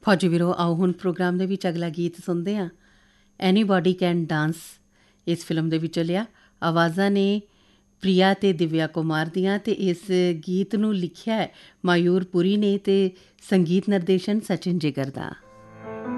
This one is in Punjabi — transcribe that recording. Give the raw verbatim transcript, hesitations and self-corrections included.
ਫੌਜੀ ਵੀਰੋ, ਆਓ ਹੁਣ ਪ੍ਰੋਗਰਾਮ ਦੇ ਵਿੱਚ ਅਗਲਾ ਗੀਤ ਸੁਣਦੇ ਹਾਂ। ਐਨੀਬਾਡੀ ਕੈਨ ਡਾਂਸ ਇਸ ਫਿਲਮ ਦੇ ਵਿੱਚੋਂ ਲਿਆ। ਆਵਾਜ਼ਾਂ ਨੇ ਪ੍ਰਿਆ ਅਤੇ ਦਿਵਿਆ ਕੁਮਾਰ ਦੀਆਂ, ਅਤੇ ਇਸ ਗੀਤ ਨੂੰ ਲਿਖਿਆ ਹੈ ਮਾਯੂਰ ਪੁਰੀ ਨੇ ਅਤੇ ਸੰਗੀਤ ਨਿਰਦੇਸ਼ਨ ਸਚਿਨ ਜਿਗਰ ਦਾ।